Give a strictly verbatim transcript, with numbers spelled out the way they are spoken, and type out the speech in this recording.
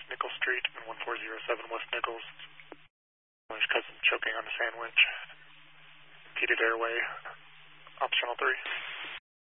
Nichols Street and one four zero seven West Nichols. There's cousin choking on a sandwich. Impeded airway, optional three.